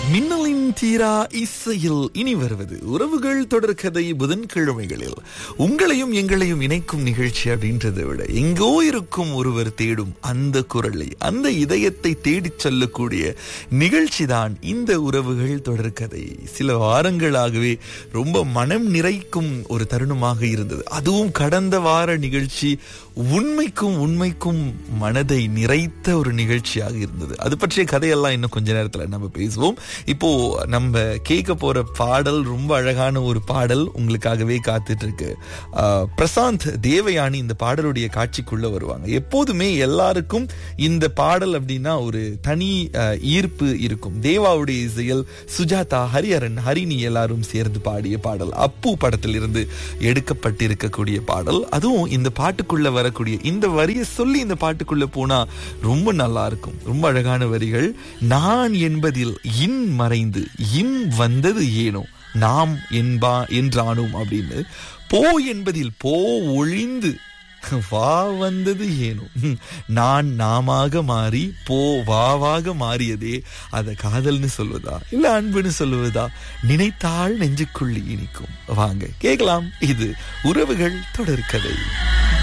மின்னலின் தீரா இசையில் இனி வருவது உறவுகள் தொடர்கதை புதன்கிழமைகளில் உங்களையும் எங்களையும் இணைக்கும் நிகழ்ச்சி அப்படின்றதை விட எங்கோ இருக்கும் ஒருவர் தேடும் அந்த குரலை, அந்த இதயத்தை தேடிச் செல்லக்கூடிய நிகழ்ச்சி தான் இந்த உறவுகள் தொடர்கதை. சில வாரங்களாகவே ரொம்ப மனம் நிறைக்கும் ஒரு தருணமாக இருந்தது. அதுவும் கடந்த வார நிகழ்ச்சி உண்மைக்கும் மனதை நிறைத்த ஒரு நிகழ்ச்சியாக இருந்தது. அது பற்றிய கதையெல்லாம் இன்னும் கொஞ்ச நேரத்துல நம்ம பேசுவோம். இப்போ நம்ம கேட்க போற பாடல் ரொம்ப அழகான ஒரு பாடல் உங்களுக்காகவே காத்துட்டு இருக்கு. பிரசாந்த் தேவயானி இந்த பாடலுடைய காட்சிக்குள்ள வருவாங்க. எப்போதுமே எல்லாருக்கும் இந்த பாடல் அப்படின்னா ஒரு தனி ஈர்ப்பு இருக்கும். தேவாவுடைய இசையில் சுஜாதா, ஹரிஹரன், ஹரிணி எல்லாரும் சேர்ந்து பாடிய பாடல், அப்பு படத்தில் இருந்து எடுக்கப்பட்டிருக்கக்கூடிய பாடல். அதுவும் இந்த பாட்டுக்குள்ள வரக்கூடிய இந்த வரியை சொல்லி இந்த பாட்டுக்குள்ள போனா ரொம்ப நல்லா இருக்கும். ரொம்ப அழகான வரிகள். நான் என்பதில் இன் மறைந்து இன் வந்தது ஏனோ நாம் என்றானும் அப்படின்னு. போ என்பதில் போ ஒழிந்து வா வந்தது ஏனோ. நான் நாமாக மாறி போ வாவாக மாறியதே அத காதல்னு சொல்வதா இல்ல அன்புன்னு சொல்லுவதா? நினைத்தால் நெஞ்சுக்குள்ளி இனிக்கும். வாங்க கேட்கலாம். இது உறவுகள் தொடர்கதை.